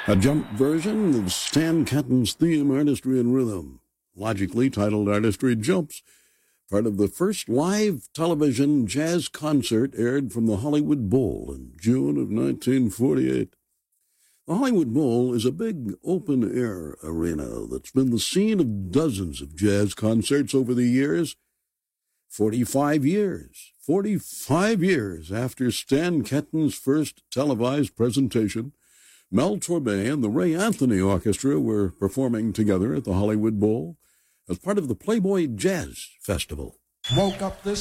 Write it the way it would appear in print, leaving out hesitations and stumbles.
A jump version of Stan Kenton's theme, Artistry in Rhythm, logically titled Artistry Jumps, part of the first live television jazz concert aired from the Hollywood Bowl in June of 1948. The Hollywood Bowl is a big open-air arena that's been the scene of dozens of jazz concerts over the years. 45 years after Stan Kenton's first televised presentation, Mel Torme and the Ray Anthony Orchestra were performing together at the Hollywood Bowl as part of the Playboy Jazz Festival. Woke up this